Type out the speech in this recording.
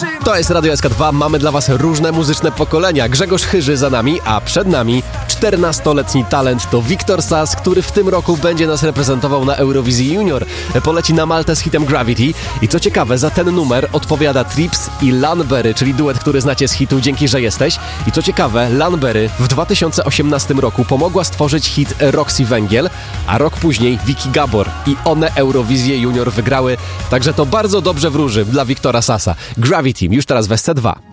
To jest Radio SK2, mamy dla was różne muzyczne pokolenia. Grzegorz Chyży za nami, a przed nami 14-letni talent to Wiktor Sas, który w tym roku będzie nas reprezentował na Eurowizji Junior. Poleci na Maltę z hitem Gravity i co ciekawe, za ten numer odpowiada Trips i Lanberry, czyli duet, który znacie z hitu Dzięki, że jesteś. I co ciekawe, Lanberry w 2018 roku pomogła stworzyć hit Roxy Węgiel, a rok później Vicky Gabor i one Eurowizję Junior wygrały, także to bardzo dobrze wróży dla Wiktora Sasa. Gravity już teraz w SC2.